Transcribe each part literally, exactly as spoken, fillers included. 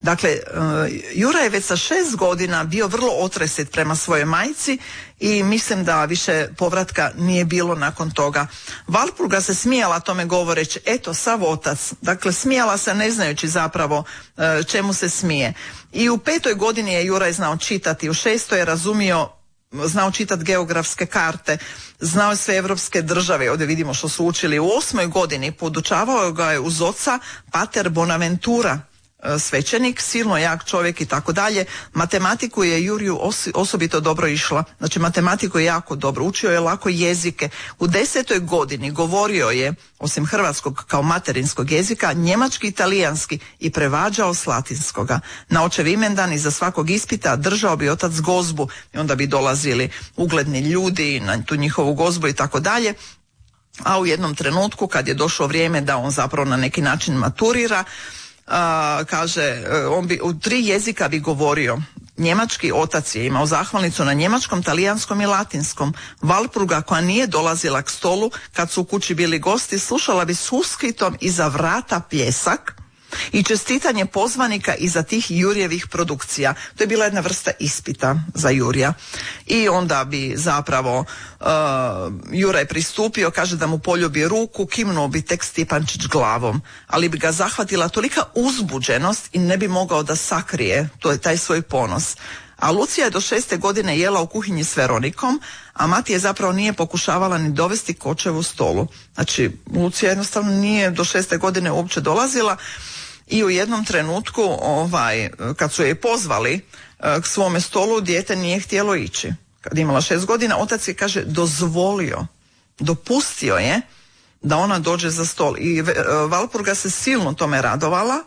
Dakle, Jura je već sa šest godina bio vrlo otresit prema svojoj majci i mislim da više povratka nije bilo nakon toga. Valpurga se smijala tome govoreći, eto, sav otac. Dakle, smijala se ne znajući zapravo čemu se smije. I u petoj godini je Juraj znao čitati, u šestoj je razumio, znao čitati geografske karte, znao je sve evropske države, ovdje vidimo što su učili. U osmoj godini podučavao ga je uz oca pater Bonaventura, svećenik, silno jak čovjek i tako dalje. Matematiku je Juriju osi, osobito dobro išla. Znači matematiku je jako dobro. Učio je lako jezike. U desetoj godini govorio je, osim hrvatskog kao materinskog jezika, njemački i talijanski i prevađao s latinskoga. Na očev imendan iza svakog ispita držao bi otac gozbu i onda bi dolazili ugledni ljudi na tu njihovu gozbu i tako dalje. A u jednom trenutku kad je došlo vrijeme da on zapravo na neki način maturira, Uh, kaže, on bi u tri jezika bi govorio. Njemački otac je imao zahvalnicu na njemačkom, talijanskom i latinskom. Valpurga, koja nije dolazila k stolu kad su u kući bili gosti, slušala bi s uskitom iza vrata pljesak i čestitanje pozvanika iza tih Jurjevih produkcija. To je bila jedna vrsta ispita za Jurija. I onda bi zapravo uh, Juraj pristupio, kaže da mu poljubi ruku, kimnuo bi tek Stipančić glavom, ali bi ga zahvatila tolika uzbuđenost i ne bi mogao da sakrije, to je taj svoj ponos. A Lucija je do šeste godine jela u kuhinji s Veronikom, a mati je zapravo nije pokušavala ni dovesti k očevu stolu. Znači, Lucija jednostavno nije do šeste godine uopće dolazila. I u jednom trenutku, ovaj, kad su je pozvali k svome stolu, dijete nije htjelo ići. Kad je imala šest godina, otac je, kaže, dozvolio, dopustio je da ona dođe za stol. I Valpurga se silno tome radovala,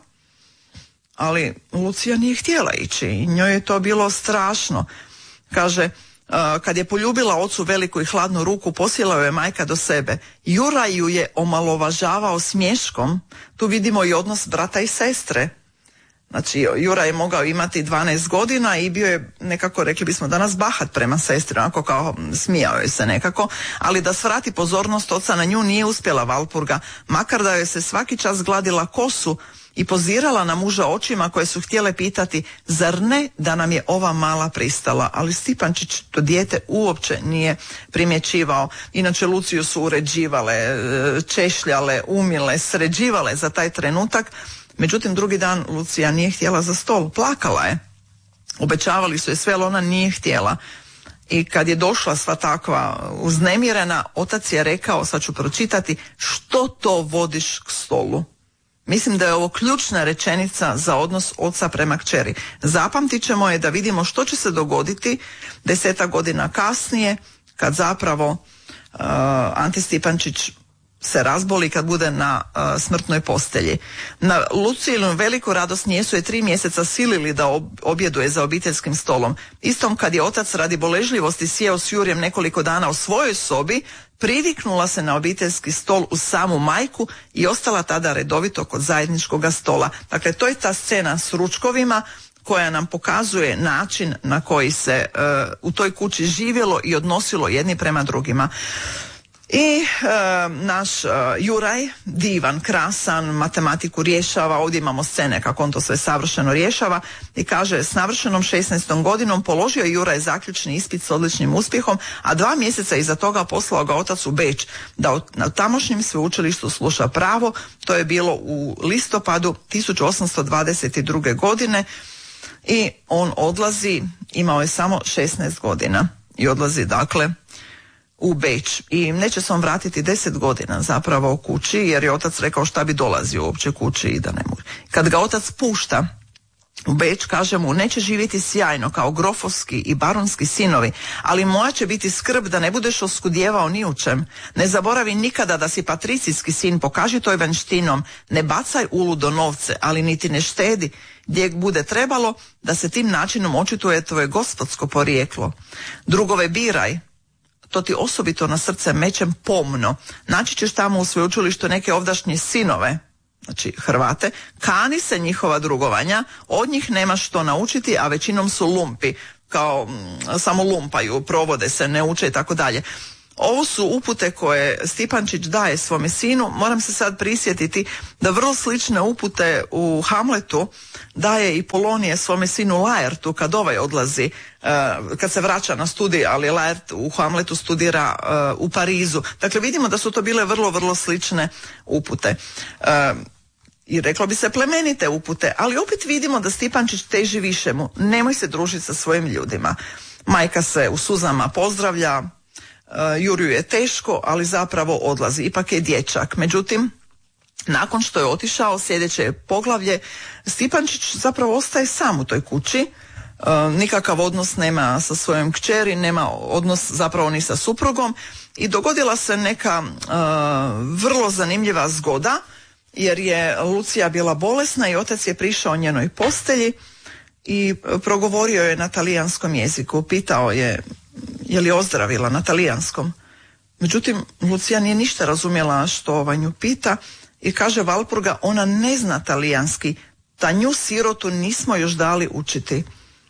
ali Lucija nije htjela ići i njoj je to bilo strašno. Kaže, kad je poljubila ocu veliku i hladnu ruku, posjela je majka do sebe. Juraj ju je omalovažavao smješkom. Tu vidimo i odnos brata i sestre. Znači, Juraj je mogao imati dvanaest godina i bio je nekako, rekli bismo danas, bahat prema sestri, onako kao smijao je se nekako, ali da svrati pozornost oca na nju nije uspjela Valpurga, makar da joj se svaki čas gladila kosu i pozirala na muža očima koje su htjele pitati, zar ne da nam je ova mala pristala, ali Stipančić to dijete uopće nije primjećivao. Inače, Luciju su uređivale, češljale, umile, sređivale za taj trenutak. Međutim, drugi dan Lucija nije htjela za stol, plakala je. Obećavali su je sve, ali ona nije htjela. I kad je došla sva takva uznemirena, otac je rekao, sad ću pročitati, što to vodiš k stolu? Mislim da je ovo ključna rečenica za odnos oca prema kćeri. Zapamtit ćemo je da vidimo što će se dogoditi deseta godina kasnije, kad zapravo uh, Ante Stipančić se razboli, kad bude na uh, smrtnoj postelji. Na Lucijinu veliku radost nijesu je tri mjeseca silili da ob- objeduje za obiteljskim stolom. Istom kad je otac radi boležljivosti sjeo s Jurijem nekoliko dana u svojoj sobi, priviknula se na obiteljski stol u samu majku i ostala tada redovito kod zajedničkoga stola. Dakle, to je ta scena s ručkovima koja nam pokazuje način na koji se uh, u toj kući živjelo i odnosilo jedni prema drugima. I e, naš e, Juraj, divan, krasan, matematiku rješava, ovdje imamo scene kako on to sve savršeno rješava i kaže, s navršenom šesnaestom godinom položio Juraj zaključni ispit s odličnim uspjehom, a dva mjeseca iza toga poslao ga otac u Beč da na tamošnjem sveučilištu sluša pravo. To je bilo u listopadu tisuću osamsto dvadeset druge godine i on odlazi, imao je samo šesnaest godina i odlazi dakle u Beč i neće se on vratiti deset godina zapravo u kući, jer je otac rekao šta bi dolazio uopće kući i da ne može. Kad ga otac pušta u Beč, kaže mu, neće živjeti sjajno kao grofovski i baronski sinovi, ali moja će biti skrb da ne budeš oskudjevao ni u čem. Ne zaboravi nikada da si patricijski sin, pokaži to vanštinom, ne bacaj uludo novce, ali niti ne štedi, gdje bude trebalo da se tim načinom očituje tvoje gospodsko porijeklo. Drugove biraj, to ti osobito na srce mećem pomno. Naći ćeš tamo u sveučilištu neke ovdašnje sinove, znači Hrvate, kani se njihova drugovanja, od njih nemaš što naučiti, a većinom su lumpi, kao m, samo lumpaju, provode se, ne uče i tako dalje. Ovo su upute koje Stipančić daje svome sinu. Moram se sad prisjetiti da vrlo slične upute u Hamletu daje i Polonije svome sinu Laertu kad ovaj odlazi, kad se vraća na studij, ali Laert u Hamletu studira u Parizu. Dakle, vidimo da su to bile vrlo, vrlo slične upute. I reklo bi se plemenite upute, ali opet vidimo da Stipančić teži višemu. Nemoj se družiti sa svojim ljudima. Majka se u suzama pozdravlja, Juriju je teško, ali zapravo odlazi. Ipak je dječak. Međutim, nakon što je otišao, sljedeće je poglavlje, Stipančić zapravo ostaje sam u toj kući. Nikakav odnos nema sa svojom kćeri, nema odnos zapravo ni sa suprugom i dogodila se neka uh, vrlo zanimljiva zgoda, jer je Lucija bila bolesna i otac je prišao njenoj postelji i progovorio je na talijanskom jeziku. Pitao je je li ozdravila na talijanskom. Međutim, Lucija nije ništa razumjela što ovaj nju pita i kaže Valpurga, ona ne zna talijanski, ta nju sirotu nismo još dali učiti.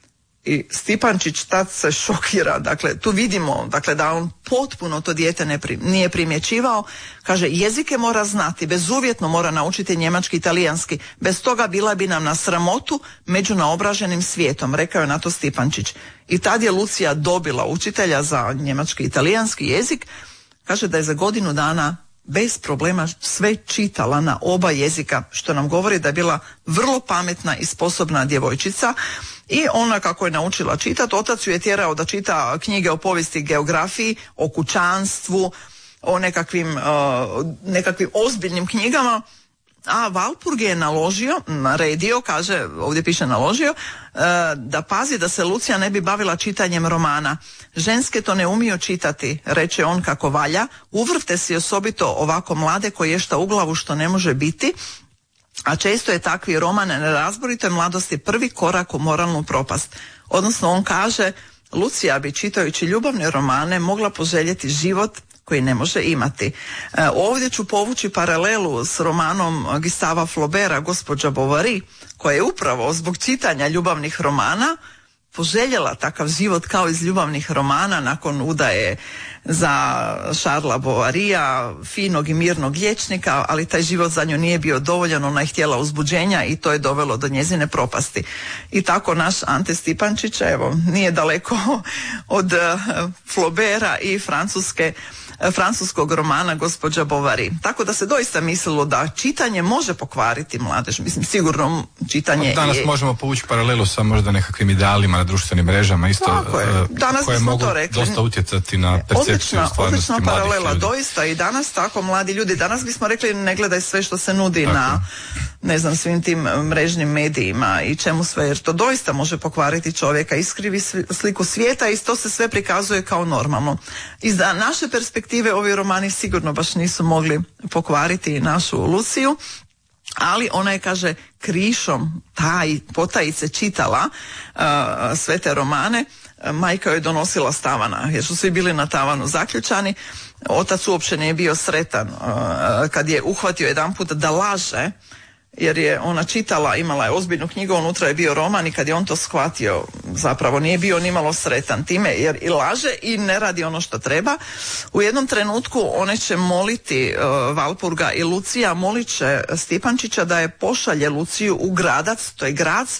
I Stipančić tad se šokira, dakle tu vidimo dakle, da on potpuno to dijete ne pri, nije primjećivao. Kaže, jezike mora znati, bezuvjetno mora naučiti njemački i talijanski, bez toga bila bi nam na sramotu među naobraženim svijetom, rekao je na to Stipančić. I tad je Lucija dobila učitelja za njemački i talijanski jezik. Kaže da je za godinu dana bez problema sve čitala na oba jezika, što nam govori da je bila vrlo pametna i sposobna djevojčica. I ona kako je naučila čitati, otac ju je tjerao da čita knjige o povijesti, geografiji, o kućanstvu, o nekakvim, uh, nekakvim ozbiljnim knjigama, a Valpurg je naložio, naredio, kaže, ovdje piše naložio, uh, da pazi da se Lucija ne bi bavila čitanjem romana. Ženske to ne umiju čitati, reče on kako valja, uvrte si osobito ovako mlade koji ješta u glavu što ne može biti, a često je takvi roman nerazboritoj mladosti prvi korak u moralnu propast. Odnosno on kaže, Lucija bi čitajući ljubavne romane mogla poželjeti život koji ne može imati. E, ovdje ću povući paralelu s romanom Gustava Flaubera, Gospođa Bovary, koja je upravo zbog čitanja ljubavnih romana poželjela takav život kao iz ljubavnih romana nakon udaje za Šarla Bovarija, finog i mirnog liječnika, ali taj život za nju nije bio dovoljan, ona je htjela uzbuđenja i to je dovelo do njezine propasti. I tako naš Ante Stipančić, evo, nije daleko od uh, Flaubera i francuske francuskog romana Gospođa Bovary. Tako da se doista mislilo da čitanje može pokvariti mladež. Mislim, sigurno čitanje danas je... možemo povući paralelu sa možda nekakvim idealima na društvenim mrežama isto, danas koje mogu dosta utjecati na percepciju stvarnosti mladih paralela, ljudi. Doista i danas tako mladi ljudi, danas bismo rekli ne gledaj sve što se nudi tako na ne znam svim tim mrežnim medijima i čemu sve, jer to doista može pokvariti čovjeka, iskrivi sliku svijeta i to se sve prikazuje kao normalno. Iz naše perspektive ovi romani sigurno baš nisu mogli pokvariti našu Luciju, ali ona je, kaže, krišom taj, potajice čitala uh, sve te romane. Majka joj je donosila s tavana, jer su svi bili na tavanu zaključani. Otac uopće nije bio sretan uh, kad je uhvatio jedanput da laže, jer je ona čitala, imala je ozbiljnu knjigu, unutra je bio roman i kad je on to shvatio, zapravo nije bio nimalo sretan time, jer i laže i ne radi ono što treba. U jednom trenutku one će moliti uh, Valpurga i Lucija molit će Stipančića da je pošalje Luciju u Gradac, to je Grac,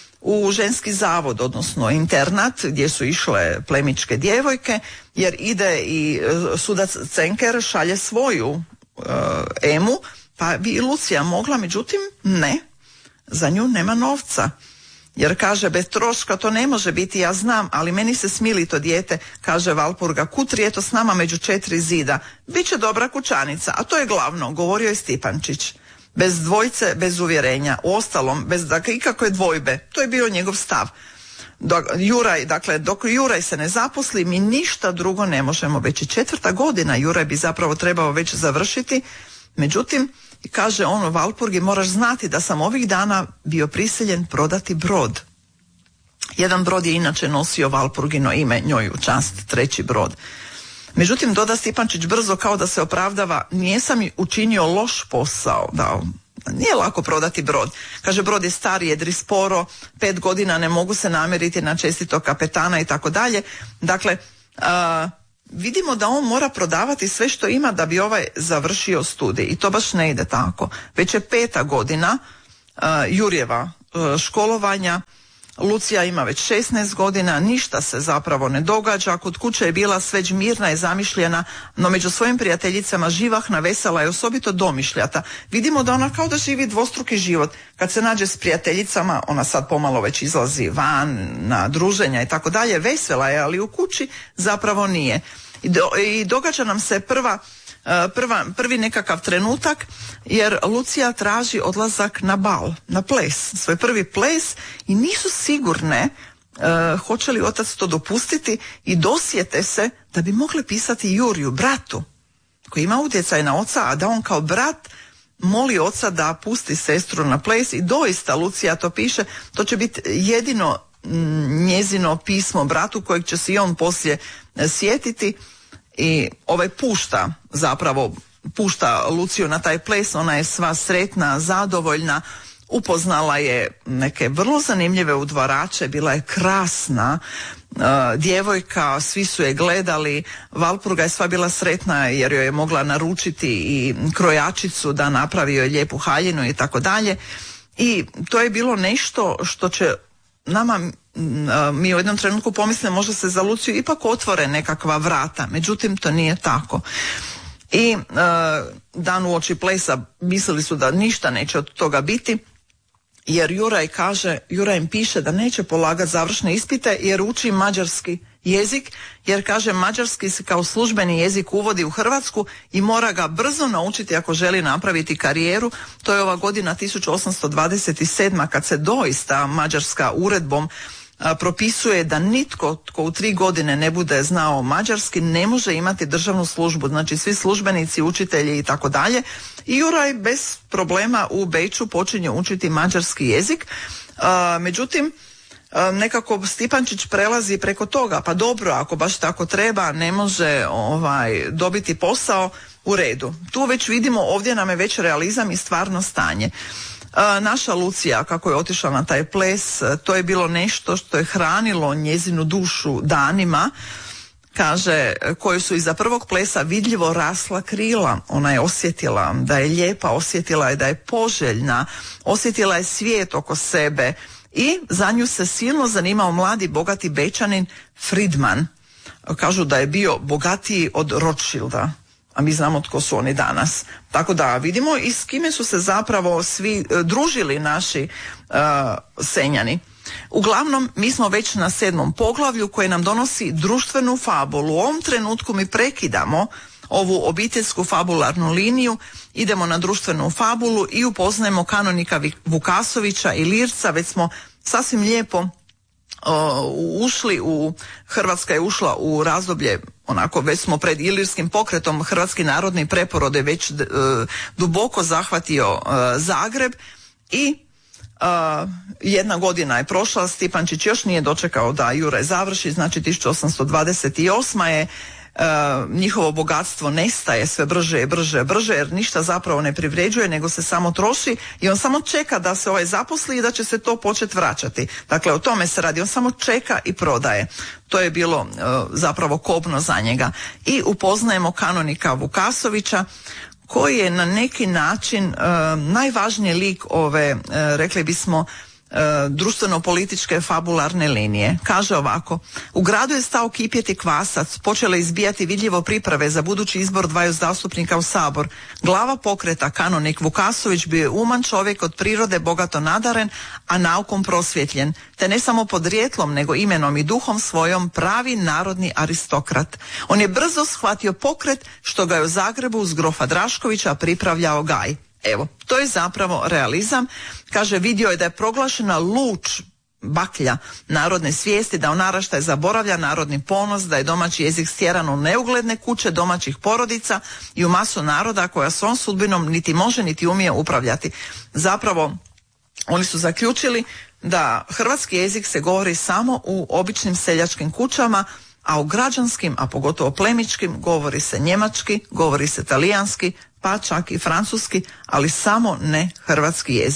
u ženski zavod, odnosno internat gdje su išle plemičke djevojke, jer ide i uh, sudac Cenker šalje svoju uh, Emu, pa bi i Lucija mogla, međutim ne, za nju nema novca. Jer kaže, bez troška to ne može biti, ja znam, ali meni se smili to dijete, kaže Valpurga, kutri je to s nama među četiri zida, biće dobra kućanica, a to je glavno, govorio je Stipančić. Bez dvojce, bez uvjerenja, uostalom, bez dakle, ikakve dvojbe, to je bio njegov stav. Dok Juraj, dakle, dok Juraj se ne zaposli, mi ništa drugo ne možemo, već i četvrta godina Juraj bi zapravo trebao već završiti. Međutim, kaže ono, Valpurgi, moraš znati da sam ovih dana bio prisiljen prodati brod. Jedan brod je inače nosio Valpurgino ime, njoj u čast, treći brod. Međutim, doda Stipančić brzo kao da se opravdava, nijesam učinio loš posao, da, nije lako prodati brod. Kaže, brod je star, jedri sporo, pet godina ne mogu se namiriti na čestitog kapetana i tako dalje. Dakle, uh, vidimo da on mora prodavati sve što ima da bi ovaj završio studij i to baš ne ide tako. Već je peta godina uh, Jurjeva uh, školovanja. Lucija ima već šesnaest godina, ništa se zapravo ne događa, kod kuće je bila sveđ mirna i zamišljena, no među svojim prijateljicama živahna, vesela i osobito domišljata. Vidimo da ona kao da živi dvostruki život. Kad se nađe s prijateljicama, ona sad pomalo već izlazi van na druženja i tako dalje, vesela je, ali u kući zapravo nije. I, do, i događa nam se prva Prva, prvi nekakav trenutak, jer Lucija traži odlazak na bal, na ples, svoj prvi ples i nisu sigurne uh, hoće li otac to dopustiti i dosjete se da bi mogli pisati Juriju, bratu, koji ima utjecaj na oca, a da on kao brat moli oca da pusti sestru na ples i doista Lucija to piše, to će biti jedino mm, njezino pismo bratu kojeg će se i on poslije sjetiti. I ovaj pušta, zapravo pušta Luciju na taj ples, ona je sva sretna, zadovoljna, upoznala je neke vrlo zanimljive udvarače, bila je krasna uh, djevojka, svi su je gledali, Valpurga je sva bila sretna jer joj je mogla naručiti i krojačicu da napravi joj lijepu haljinu i tako dalje. I to je bilo nešto što će nama, mi u jednom trenutku pomislimo možda se za Luciju ipak otvore nekakva vrata, međutim to nije tako. I e, dan uoči plesa mislili su da ništa neće od toga biti, jer Juraj kaže, Juraj im piše da neće polagati završne ispite jer uči mađarski jezik, jer kaže mađarski se kao službeni jezik uvodi u Hrvatsku i mora ga brzo naučiti ako želi napraviti karijeru. To je ova godina tisuću osamsto dvadeset sedma kad se doista mađarska uredbom a, propisuje da nitko tko u tri godine ne bude znao mađarski ne može imati državnu službu, znači svi službenici, učitelji i tako dalje. I Juraj bez problema u Beču počinje učiti mađarski jezik, a, međutim nekako Stipančić prelazi preko toga, pa dobro, ako baš tako treba, ne može ovaj, dobiti posao, u redu. Tu već vidimo, ovdje nam je već realizam i stvarno stanje. A, naša Lucija, kako je otišla na taj ples, to je bilo nešto što je hranilo njezinu dušu danima, kaže, koji su iza prvog plesa vidljivo rasla krila. Ona je osjetila da je lijepa, osjetila je da je poželjna, osjetila je svijet oko sebe, i za nju se silno zanimao mladi bogati Bečanin Friedman. Kažu da je bio bogatiji od Rothschilda, a mi znamo tko su oni danas. Tako da vidimo i s kime su se zapravo svi e, družili naši e, Senjani. Uglavnom, mi smo već na sedmom poglavlju koje nam donosi društvenu fabulu. U ovom trenutku mi prekidamo ovu obiteljsku fabularnu liniju, idemo na društvenu fabulu i upoznajemo kanonika Vukasovića i Lirca. Već smo sasvim lijepo uh, ušli u, Hrvatska je ušla u razdoblje, onako već smo pred ilirskim pokretom, Hrvatski narodni preporod je već uh, duboko zahvatio uh, Zagreb i Uh, jedna godina je prošla, Stipančić još nije dočekao da Juraj završi, znači tisuću osamsto dvadeset osma je Uh, njihovo bogatstvo nestaje sve brže i brže brže jer ništa zapravo ne privređuje nego se samo troši i on samo čeka da se ovaj zaposli i da će se to početi vraćati. Dakle, o tome se radi, on samo čeka i prodaje. To je bilo uh, zapravo kobno za njega. I upoznajemo kanonika Vukasovića koji je na neki način uh, najvažniji lik ove, uh, rekli bismo, društveno-političke fabularne linije. Kaže ovako: u gradu je stao kipjeti kvasac, počele izbijati vidljivo priprave za budući izbor dvaju zastupnika u Sabor. Glava pokreta, kanonik Vukasović, bio je uman čovjek, od prirode bogato nadaren, a naukom prosvjetljen, te ne samo podrijetlom, nego imenom i duhom svojom pravi narodni aristokrat. On je brzo shvatio pokret što ga je u Zagrebu uz grofa Draškovića pripravljao Gaj. Evo, to je zapravo realizam. Kaže, vidio je da je proglašena luč baklja narodne svijesti, da on naraštaj zaboravlja narodni ponos, da je domaći jezik stjeran u neugledne kuće domaćih porodica i u masu naroda koja svom sudbinom niti može niti umije upravljati. Zapravo, oni su zaključili da hrvatski jezik se govori samo u običnim seljačkim kućama, a u građanskim, a pogotovo plemičkim, govori se njemački, govori se talijanski, pa čak i francuski, ali samo ne hrvatski jezik.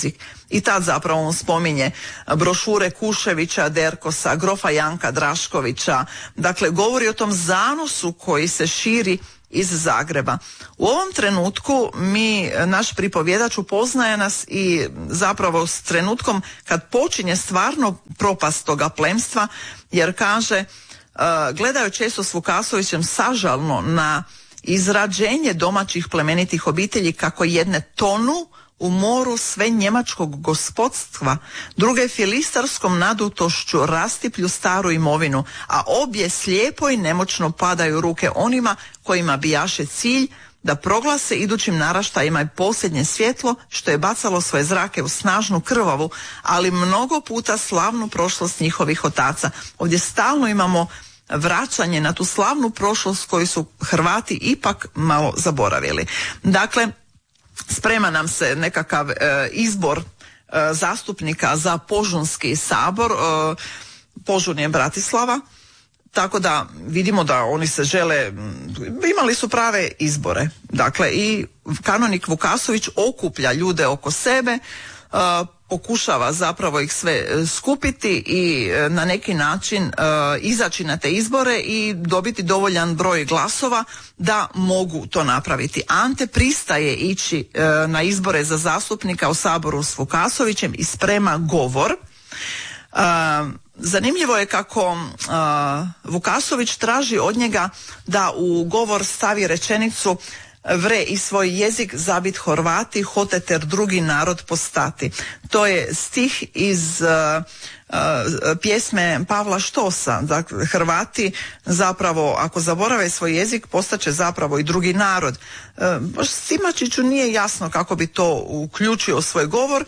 I tad zapravo on spominje brošure Kuševića, Derkosa, grofa Janka Draškovića. Dakle, govori o tom zanosu koji se širi iz Zagreba. U ovom trenutku mi, naš pripovjedač upoznaje nas i zapravo s trenutkom kad počinje stvarno propast toga plemstva, jer kaže, uh, gledaju često s Vukasovićem sažalno na izrađenje domaćih plemenitih obitelji kako jedne tonu u moru sve njemačkog gospodstva, druge filistarskom nadutošću rastiplju staru imovinu, a obje slijepo i nemoćno padaju u ruke onima kojima bijaše cilj da proglase idućim naraštajima i posljednje svjetlo što je bacalo svoje zrake u snažnu krvavu, ali mnogo puta slavnu prošlost njihovih otaca. Ovdje stalno imamo vraćanje na tu slavnu prošlost koju su Hrvati ipak malo zaboravili. Dakle, sprema nam se nekakav e, izbor e, zastupnika za Požunski sabor. E, Požun je Bratislava, tako da vidimo da oni se žele, imali su prave izbore. Dakle, i kanonik Vukasović okuplja ljude oko sebe, e, pokušava zapravo ih sve skupiti i e, na neki način e, izaći na te izbore i dobiti dovoljan broj glasova da mogu to napraviti. Ante pristaje ići e, na izbore za zastupnika u Saboru s Vukasovićem i sprema govor. E, zanimljivo je kako e, Vukasović traži od njega da u govor stavi rečenicu: vre i svoj jezik zabit Horvati, hote ter drugi narod postati. To je stih iz uh, uh, pjesme Pavla Štosa. Dakle, Hrvati zapravo, ako zaborave svoj jezik, postaće zapravo i drugi narod. Uh, Stimačiću nije jasno kako bi to uključio u svoj govor,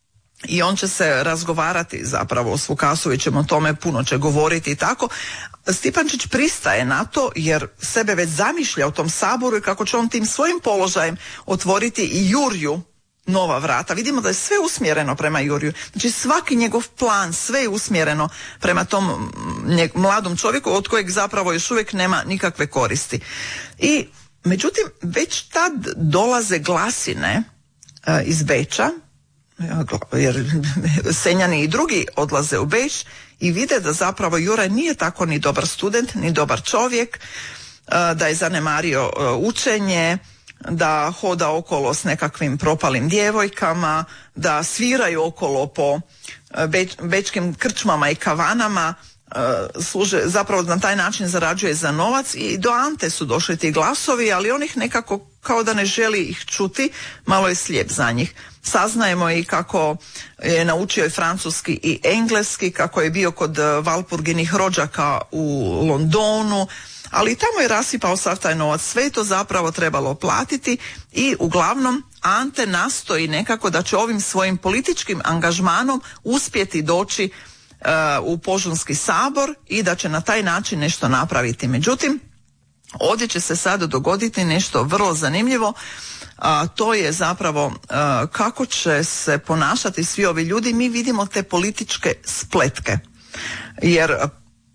i on će se razgovarati zapravo s Vukasovićem o tome, puno će govoriti i tako. Stipančić pristaje na to jer sebe već zamišlja u tom saboru i kako će on tim svojim položajem otvoriti i Jurju nova vrata. Vidimo da je sve usmjereno prema Jurju. Znači svaki njegov plan, sve je usmjereno prema tom mladom čovjeku od kojeg zapravo još uvijek nema nikakve koristi. I međutim, već tad dolaze glasine uh, iz Beča, jer Senjani i drugi odlaze u Beč i vide da zapravo Juraj nije tako ni dobar student, ni dobar čovjek, da je zanemario učenje, da hoda okolo s nekakvim propalim djevojkama, da sviraju okolo po beč, bečkim krčmama i kavanama, služe, zapravo na taj način zarađuje za novac. I do Ante su došli ti glasovi, ali on ih nekako kao da ne želi ih čuti, malo je slijep za njih. Saznajemo i kako je naučio i francuski i engleski, kako je bio kod Valpurginih rođaka u Londonu, ali tamo je rasipao sav taj novac. Sve je to zapravo trebalo platiti i uglavnom Ante nastoji nekako da će ovim svojim političkim angažmanom uspjeti doći uh, u Požunski sabor i da će na taj način nešto napraviti. Međutim, ovdje će se sada dogoditi nešto vrlo zanimljivo, a to je zapravo a, kako će se ponašati svi ovi ljudi. Mi vidimo te političke spletke, jer a,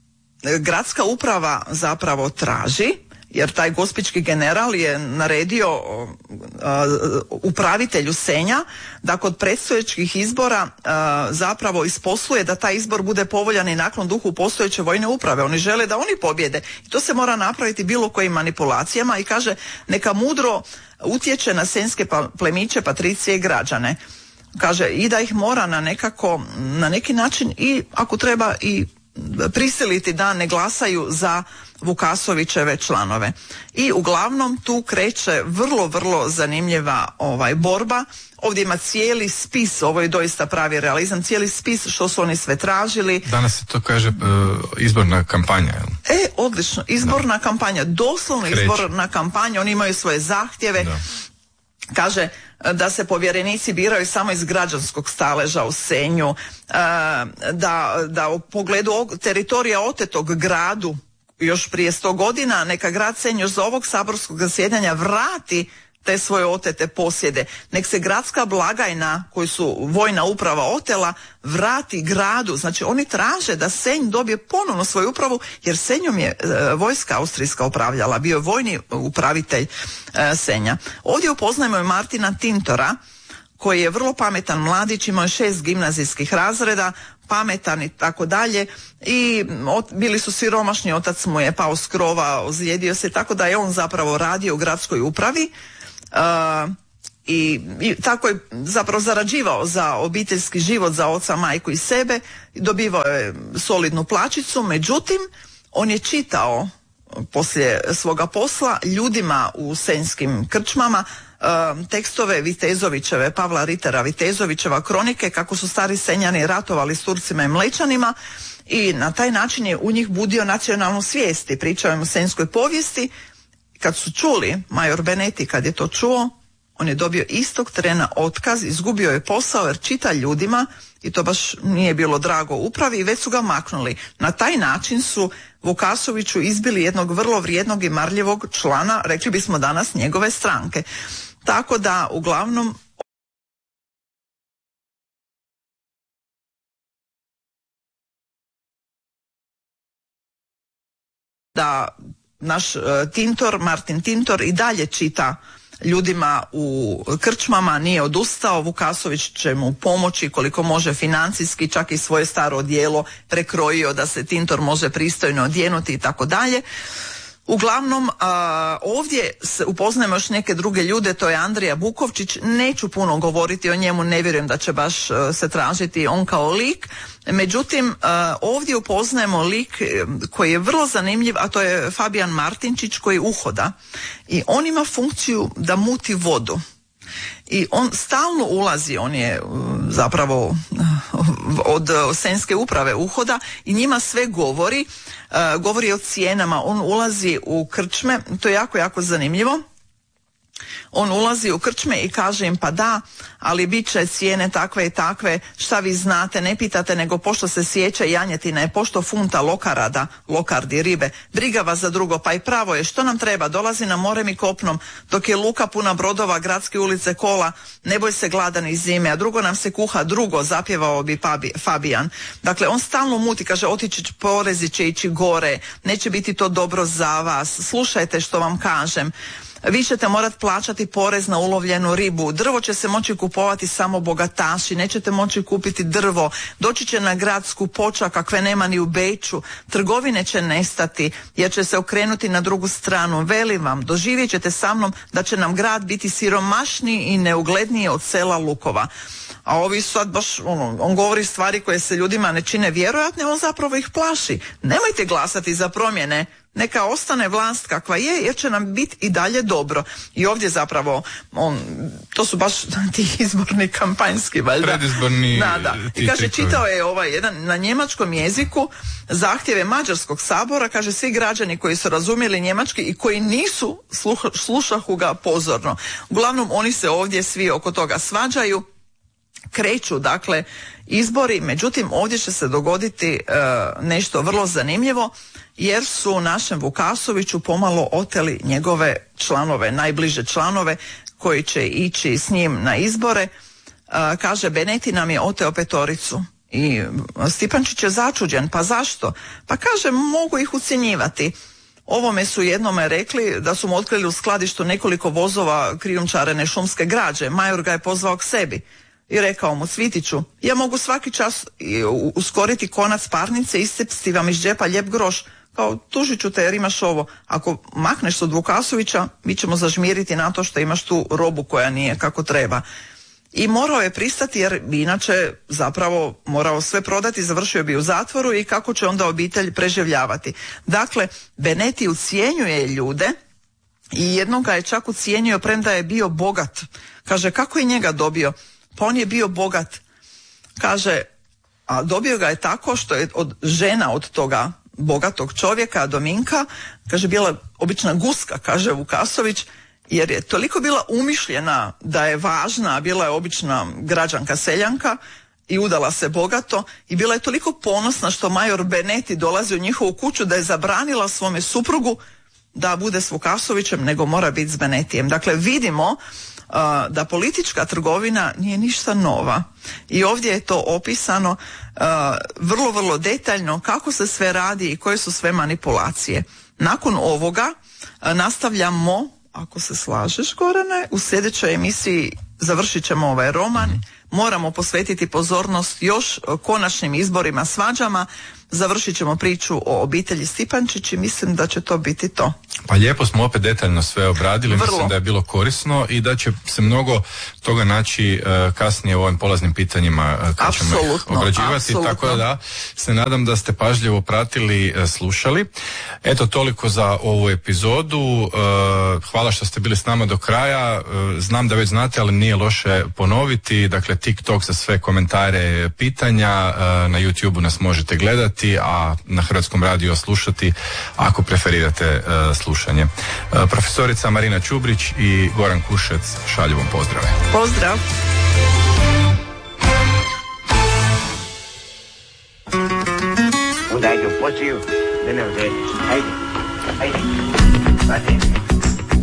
gradska uprava zapravo traži, jer taj gospićki general je naredio a, a, upravitelju Senja da kod predstojećih izbora a, zapravo isposluje da taj izbor bude povoljan i naklon duhu postojeće vojne uprave. Oni žele da oni pobjede i to se mora napraviti bilo kojim manipulacijama, i kaže neka mudro utječe na senjske plemiće, patricije i građane. Kaže i da ih mora na nekako, na neki način i ako treba i prisiliti da ne glasaju za Vukasovićeve članove. I uglavnom tu kreće vrlo, vrlo zanimljiva ovaj borba. Ovdje ima cijeli spis, ovo je doista pravi realizam, cijeli spis što su oni sve tražili. Danas se to kaže uh, izborna kampanja. E, odlično, izborna da. kampanja, doslovno kreće. Izborna kampanja, oni imaju svoje zahtjeve. Da. Kaže da se povjerenici biraju samo iz građanskog staleža u Senju, da, da u pogledu teritorija otetog gradu još prije sto godina neka grad Senj još za ovog saborskog zasjedanja vrati te svoje otete posjede. Nek se gradska blagajna koju su vojna uprava otela vrati gradu. Znači oni traže da Senj dobije ponovno svoju upravu, jer Senjom je e, vojska austrijska upravljala, bio je vojni upravitelj e, Senja. Ovdje upoznajemo i Martina Tintora, koji je vrlo pametan mladić, imao je šest gimnazijskih razreda, pametan i tako dalje, i ot, bili su siromašni, otac mu je pao s krova, ozlijedio se, tako da je on zapravo radio u gradskoj upravi uh, i, i tako je zapravo zarađivao za obiteljski život, za oca, majku i sebe, dobivao je solidnu plaćicu. Međutim, on je čitao poslije svoga posla ljudima u senjskim krčmama tekstove Vitezovićeve, Pavla Ritera Vitezovićeva kronike, kako su stari Senjani ratovali s Turcima i Mlečanima, i na taj način je u njih budio nacionalnu svijest i pričao im o senjskoj povijesti. Kad su čuli, major Beneti kad je to čuo, on je dobio istog trena otkaz, izgubio je posao jer čita ljudima i to baš nije bilo drago upravi i već su ga maknuli. Na taj način su Vukasoviću izbili jednog vrlo vrijednog i marljivog člana, rekli bismo danas, njegove stranke. Tako da uglavnom da naš uh, Tintor, Martin Tintor i dalje čita ljudima u krčmama, nije odustao. Vukasović će mu pomoći koliko može financijski, čak i svoje staro odijelo prekrojio da se Tintor može pristojno odjenuti i tako dalje. Uglavnom, a, ovdje se upoznajemo još neke druge ljude, to je Andrija Bukovčić, neću puno govoriti o njemu, ne vjerujem da će baš a, se tražiti on kao lik, međutim a, ovdje upoznajemo lik koji je vrlo zanimljiv, a to je Fabijan Martinčić koji uhoda i on ima funkciju da muti vodu. I on stalno ulazi, on je zapravo od senjske uprave uhoda i njima sve govori, uh, govori o cijenama, on ulazi u krčme, to je jako, jako zanimljivo. On ulazi u krčme i kaže im pa da, ali bit će cijene takve i takve, šta vi znate, ne pitate nego pošto se sjeća janjetine, pošto funta lokarada, lokardi, ribe, briga vas za drugo, pa i pravo je, što nam treba, dolazi na morem i kopnom, dok je luka puna brodova, gradske ulice, kola, ne boj se gladan iz zime, a drugo nam se kuha drugo, zapjevao bi Fabijan. Dakle, on stalno muti, kaže otići porezi će ići gore, neće biti to dobro za vas, slušajte što vam kažem. Vi ćete morati plaćati porez na ulovljenu ribu, drvo će se moći kupovati samo bogataši, nećete moći kupiti drvo, doći će na grad skupoća kakve nema ni u Beču, trgovine će nestati jer će se okrenuti na drugu stranu, velim vam, doživjet ćete sa mnom da će nam grad biti siromašniji i neugledniji od sela Lukova. A ovi sad baš, ono, on govori stvari koje se ljudima ne čine vjerojatne, on zapravo ih plaši. Nemojte glasati za promjene, neka ostane vlast kakva je jer će nam biti i dalje dobro. I ovdje zapravo, on, to su baš ti izborni kampanjski, valjda. Predizborni. Da, da. I kaže, trikovi. Čitao je ovaj jedan na njemačkom jeziku zahtjeve Mađarskog sabora, kaže svi građani koji su razumjeli njemački i koji nisu sluh, slušahu ga pozorno. Uglavnom oni se ovdje svi oko toga svađaju. Kreću dakle izbori, međutim ovdje će se dogoditi e, nešto vrlo zanimljivo jer su našem Vukasoviću pomalo oteli njegove članove, najbliže članove koji će ići s njim na izbore. E, kaže Beneti nam je oteo petoricu i Stipančić je začuđen, pa zašto? Pa kaže mogu ih ucjenjivati. Ovome su jednome rekli da su mu otkrili u skladištu nekoliko vozova krijumčarene šumske građe, major ga je pozvao k sebi. I rekao mu, Cvitiću, ja mogu svaki čas uskoriti konac parnice, iscepsti vam iz džepa lijep groš, kao tužit ću te jer imaš ovo. Ako makneš od Vukasovića, mi ćemo zažmiriti na to što imaš tu robu koja nije kako treba. I morao je pristati jer bi inače zapravo morao sve prodati, završio bi u zatvoru i kako će onda obitelj preživljavati. Dakle, Beneti ucijenjuje ljude i jednoga je čak ucijenio premda je bio bogat. Kaže, kako je njega dobio? Pa on je bio bogat. Kaže, a dobio ga je tako što je od žena od toga bogatog čovjeka, Dominka, kaže, bila obična guska, kaže Vukasović, jer je toliko bila umišljena da je važna, bila je obična građanka seljanka i udala se bogato i bila je toliko ponosna što major Beneti dolazi u njihovu kuću da je zabranila svome suprugu da bude s Vukasovićem, nego mora biti s Benetijem. Dakle, vidimo Uh, da politička trgovina nije ništa nova i ovdje je to opisano uh, vrlo, vrlo detaljno kako se sve radi i koje su sve manipulacije. Nakon ovoga uh, nastavljamo, ako se slažeš Gorane, u sljedećoj emisiji završit ćemo ovaj roman, moramo posvetiti pozornost još konačnim izborima, svađama, završit ćemo priču o obitelji Stipančić i mislim da će to biti to. Pa lijepo smo opet detaljno sve obradili, Vrlo. Mislim da je bilo korisno i da će se mnogo toga naći uh, kasnije u ovim polaznim pitanjima uh, kad ćemo ih obrađivati, apsolutno. tako da se nadam da ste pažljivo pratili, uh, slušali. Eto, toliko za ovu epizodu. Uh, hvala što ste bili s nama do kraja. Uh, znam da već znate, ali nije loše ponoviti. Dakle, TikTok za sve komentare, pitanja, uh, na YouTubeu nas možete gledati, a na Hrvatskom radiju slušati ako preferirate uh, slušanje. Uh, profesorica Marina Čubrić i Goran Kušec šalju vam pozdrave. Pozdrav! Onda ajde u posiju, da ne uzeti. Ajde, ajde, ajde.